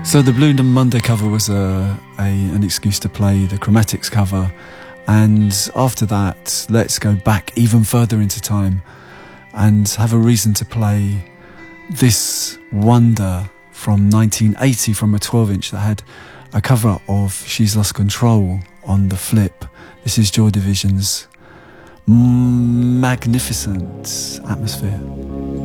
So the Blue Monday cover was an excuse to play the Chromatics cover, and after that, let's go back even further into time and have a reason to play this wonder from 1980 from a 12-inch that had a cover of She's Lost Control on the flip. This is Joy Division's magnificent Atmosphere.